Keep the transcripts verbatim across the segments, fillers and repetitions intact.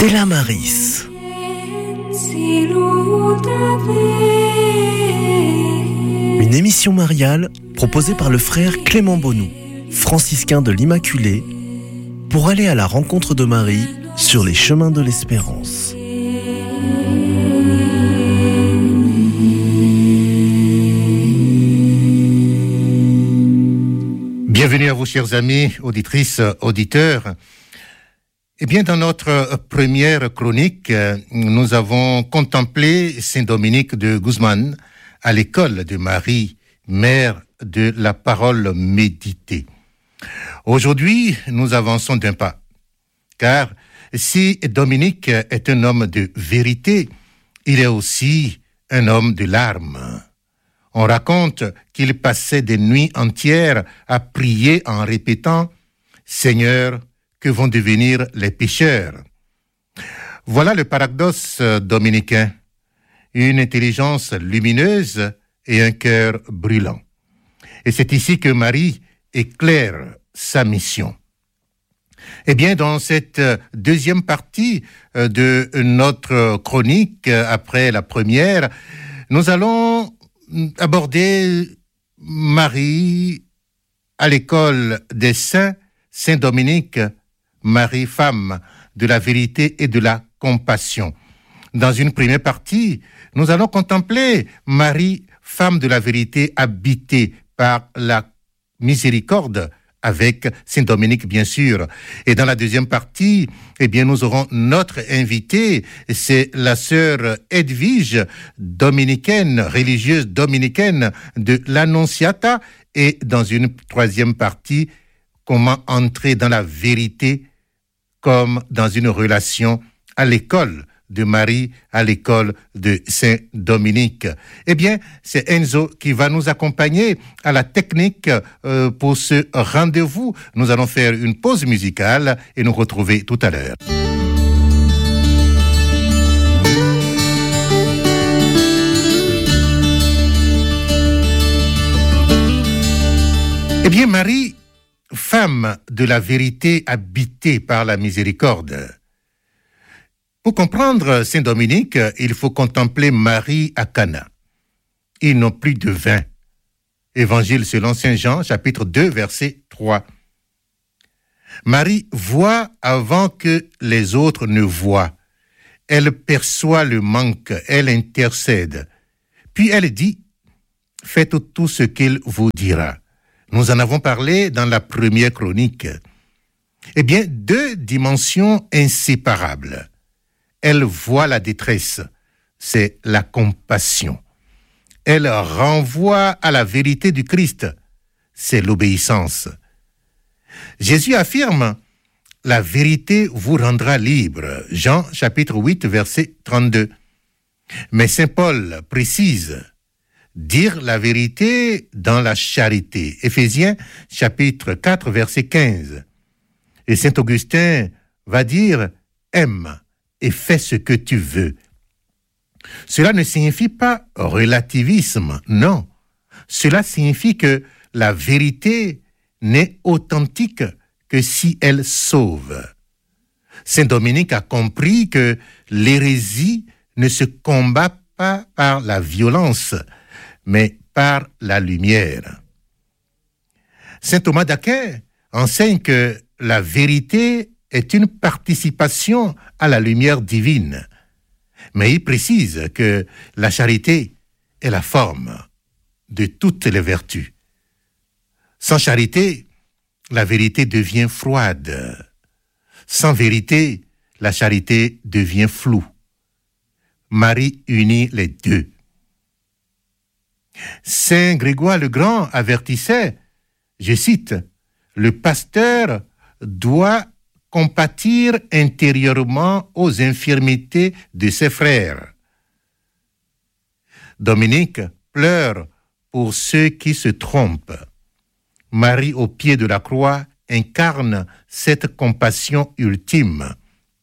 Stella Maris. Une émission mariale proposée par le frère Clément Bonou, franciscain de l'Immaculée, pour aller à la rencontre de Marie sur les chemins de l'espérance. Bienvenue à vous, chers amis, auditrices, auditeurs. Eh bien, dans notre première chronique, nous avons contemplé Saint Dominique de Guzman à l'école de Marie, mère de la parole méditée. Aujourd'hui, nous avançons d'un pas, car si Dominique est un homme de vérité, il est aussi un homme de larmes. On raconte qu'il passait des nuits entières à prier en répétant « Seigneur, que vont devenir les pécheurs ?» Voilà le paradoxe dominicain, une intelligence lumineuse et un cœur brûlant. Et c'est ici que Marie éclaire sa mission. Eh bien, dans cette deuxième partie de notre chronique, après la première, nous allons aborder Marie à l'école des saints, Saint Dominique, Marie, femme de la vérité et de la compassion. Dans une première partie, nous allons contempler Marie, femme de la vérité, habitée par la miséricorde, avec Saint Dominique, bien sûr. Et dans la deuxième partie, eh bien, nous aurons notre invitée, c'est la sœur Edwige, dominicaine, religieuse dominicaine de l'Annonciata. Et dans une troisième partie, comment entrer dans la vérité comme dans une relation à l'école de Marie, à l'école de Saint Dominique. Eh bien, c'est Enzo qui va nous accompagner à la technique euh, pour ce rendez-vous. Nous allons faire une pause musicale et nous retrouver tout à l'heure. Eh bien, Marie, femme de la vérité habitée par la miséricorde. Pour comprendre Saint Dominique, il faut contempler Marie à Cana. Ils n'ont plus de vin. Évangile selon Saint Jean, chapitre deux, verset trois. Marie voit avant que les autres ne voient. Elle perçoit le manque, elle intercède. Puis elle dit, « Faites tout ce qu'il vous dira ». Nous en avons parlé dans la première chronique. Eh bien, deux dimensions inséparables. Elle voit la détresse, c'est la compassion. Elle renvoie à la vérité du Christ, c'est l'obéissance. Jésus affirme, « La vérité vous rendra libre » Jean chapitre huit, verset trente-deux. Mais Saint Paul précise, « Dire la vérité dans la charité » Éphésiens chapitre quatre, verset quinze. Et Saint Augustin va dire, « Aime » et fais ce que tu veux. Cela ne signifie pas relativisme, non. Cela signifie que la vérité n'est authentique que si elle sauve. Saint Dominique a compris que l'hérésie ne se combat pas par la violence, mais par la lumière. Saint Thomas d'Aquin enseigne que la vérité est une participation à la lumière divine. Mais il précise que la charité est la forme de toutes les vertus. Sans charité, la vérité devient froide. Sans vérité, la charité devient floue. Marie unit les deux. Saint Grégoire le Grand avertissait, je cite, « Le pasteur doit compatir intérieurement aux infirmités de ses frères. » Dominique pleure pour ceux qui se trompent. Marie, au pied de la croix, incarne cette compassion ultime.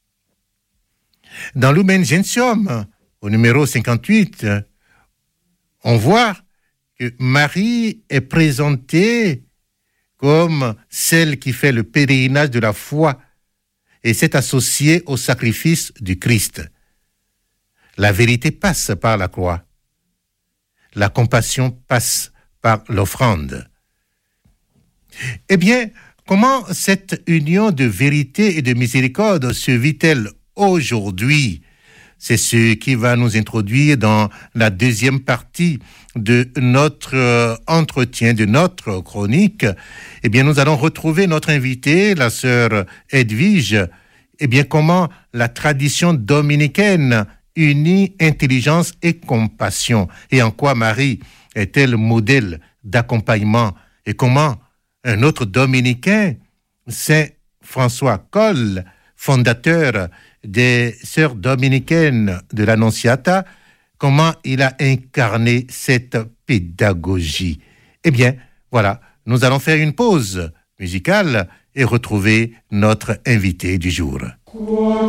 Dans Lumen Gentium, au numéro cinquante-huit, on voit que Marie est présentée comme celle qui fait le pèlerinage de la foi et s'est associé au sacrifice du Christ. La vérité passe par la croix. La compassion passe par l'offrande. Eh bien, comment cette union de vérité et de miséricorde se vit-elle aujourd'hui? C'est ce qui va nous introduire dans la deuxième partie de notre euh, entretien, de notre chronique. Eh bien, nous allons retrouver notre invitée, la sœur Edwige. Eh bien, comment la tradition dominicaine unit intelligence et compassion, et en quoi Marie est-elle modèle d'accompagnement, et comment un autre dominicain, Saint François Coll, fondateur des Sœurs dominicaines de l'Annonciata, comment il a incarné cette pédagogie. Eh bien, voilà, nous allons faire une pause musicale et retrouver notre invité du jour.